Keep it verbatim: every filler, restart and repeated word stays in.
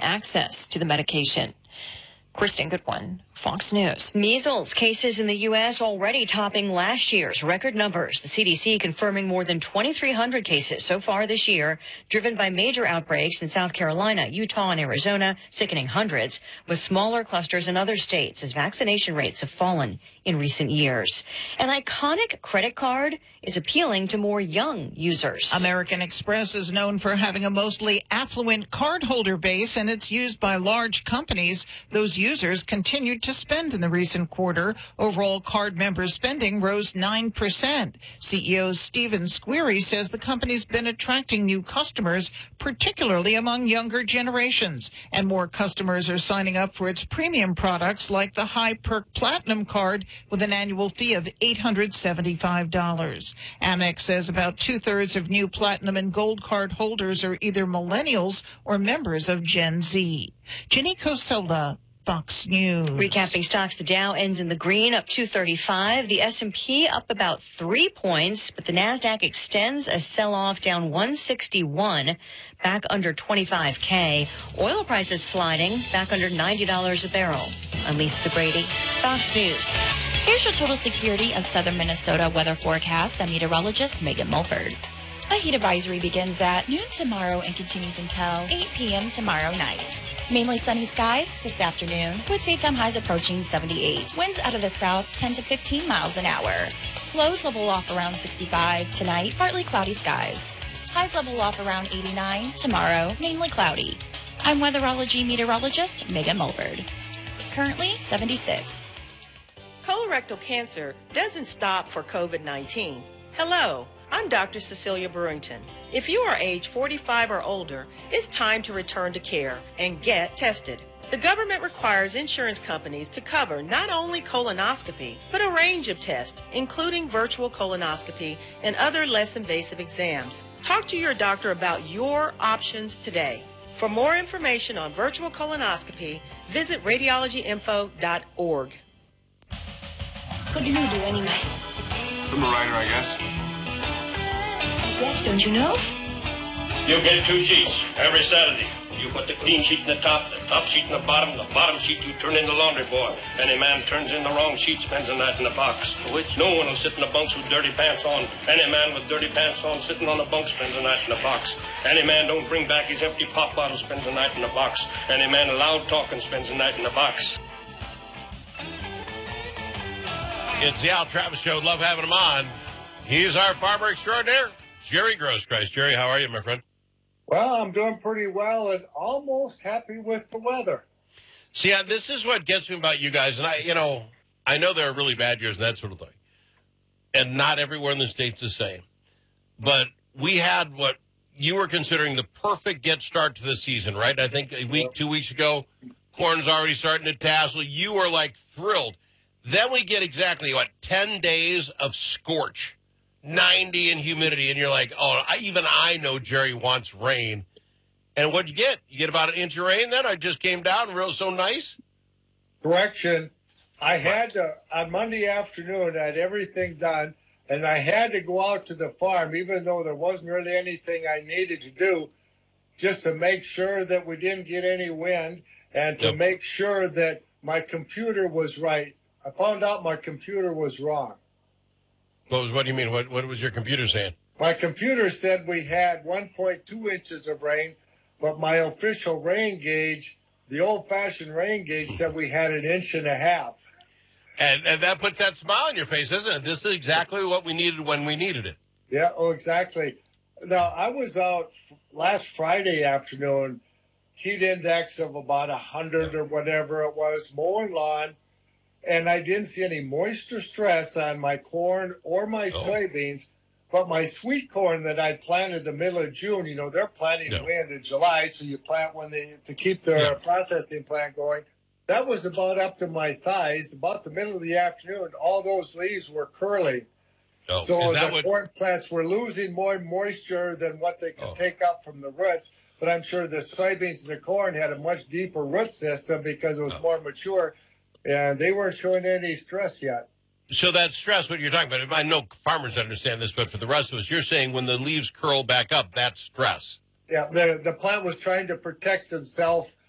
access to the medication. Kristen Goodwin, Fox News. Measles cases in the U S already topping last year's record numbers. The C D C confirming more than twenty-three hundred cases so far this year, driven by major outbreaks in South Carolina, Utah, and Arizona, sickening hundreds, with smaller clusters in other states as vaccination rates have fallen in recent years. An iconic credit card is appealing to more young users. American Express is known for having a mostly affluent cardholder base, and it's used by large companies. Those users continued to spend in the recent quarter. Overall card member spending rose nine percent. C E O Steven Squeary says the company's been attracting new customers, particularly among younger generations. And more customers are signing up for its premium products like the High Perk Platinum card with an annual fee of eight hundred seventy-five dollars. Amex says about two-thirds of new Platinum and Gold card holders are either millennials or members of Gen Z. Ginny Cosola, Fox News. Recapping stocks, the Dow ends in the green, up two thirty-five. The S and P up about three points, but the NASDAQ extends a sell-off down one sixty-one, back under twenty-five K. Oil prices sliding, back under ninety dollars a barrel. I'm Lisa Brady, Fox News. Here's your Total Security of Southern Minnesota weather forecast. I'm meteorologist Megan Mulford. A heat advisory begins at noon tomorrow and continues until eight p.m. tomorrow night. Mainly sunny skies this afternoon, with daytime highs approaching seventy-eight. Winds out of the south ten to fifteen miles an hour. Lows level off around sixty-five tonight, partly cloudy skies. Highs level off around eighty-nine tomorrow, mainly cloudy. I'm weatherology meteorologist Megan Mulford. Currently seventy-six. Colorectal cancer doesn't stop for COVID nineteen. Hello, I'm Doctor Cecilia Burrington. If you are age forty-five or older, it's time to return to care and get tested. The government requires insurance companies to cover not only colonoscopy, but a range of tests, including virtual colonoscopy and other less invasive exams. Talk to your doctor about your options today. For more information on virtual colonoscopy, visit radiology info dot org. What do you do anyway? I'm a writer, I guess. Yes, don't you know? You get two sheets every Saturday. You put the clean sheet in the top, the top sheet in the bottom, the bottom sheet you turn in the laundry boy. Any man turns in the wrong sheet spends the night in the box. Which no one will sit in the bunks with dirty pants on. Any man with dirty pants on sitting on the bunk spends the night in the box. Any man don't bring back his empty pop bottle spends the night in the box. Any man loud talking spends the night in the box. It's the Al Travis Show. Love having him on. He's our farmer extraordinaire, Jerry Grosskreis. Jerry, how are you, my friend? Well, I'm doing pretty well and almost happy with the weather. See, uh, this is what gets me about you guys. And I, you know, I know there are really bad years and that sort of thing. And not everywhere in the state's the same. But we had what you were considering the perfect get start to the season, right? I think a week, two weeks ago, corn's already starting to tassel. You were like thrilled. Then we get exactly, what, ten days of scorch, ninety in humidity, and you're like, oh, I, even I know Jerry wants rain. And what'd you get? You get about an inch of rain then? I just came down real so nice? Correction. I had to, on Monday afternoon, I had everything done, and I had to go out to the farm, even though there wasn't really anything I needed to do, just to make sure that we didn't get any wind and to Yep. make sure that my computer was right. I found out my computer was wrong. What was? What do you mean? What, what was your computer saying? My computer said we had one point two inches of rain, but my official rain gauge, the old-fashioned rain gauge, said we had an inch and a half. And, and that puts that smile on your face, doesn't it? This is exactly what we needed when we needed it. Yeah, oh, exactly. Now, I was out last Friday afternoon, heat index of about one hundred or whatever it was, mowing lawn, and I didn't see any moisture stress on my corn or my Oh. soybeans, but my sweet corn that I planted the middle of June, you know, they're planting Yeah. way into July, so you plant when they, to keep their Yeah. processing plant going. That was about up to my thighs. About the middle of the afternoon, all those leaves were curling. Oh, So is that the what? corn plants were losing more moisture than what they could Oh. take up from the roots. But I'm sure the soybeans and the corn had a much deeper root system because it was Oh. more mature, and they weren't showing any stress yet. So that stress, what you're talking about, I know farmers understand this, but for the rest of us, you're saying when the leaves curl back up, that's stress. Yeah, the the plant was trying to protect itself